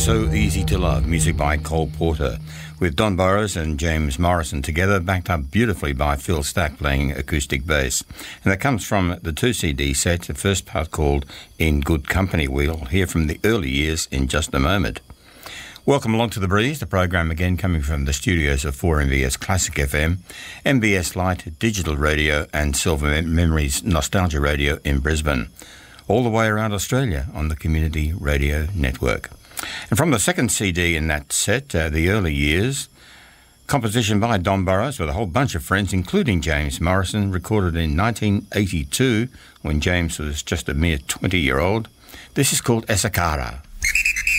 So Easy to Love, music by Cole Porter, with Don Burrows and James Morrison together, backed up beautifully by Phil Stack playing acoustic bass. And that comes from the 2 CD set, the first part called In Good Company. We'll hear from the early years in just a moment. Welcome along to The Breeze, the program again coming from the studios of 4MBS Classic FM, MBS Light Digital Radio and Silver Memories Nostalgia Radio in Brisbane, all the way around Australia on the Community Radio Network. And from the second CD in that set, The Early Years, composition by Don Burrows with a whole bunch of friends, including James Morrison, recorded in 1982 when James was just a mere 20-year-old. This is called Esakara.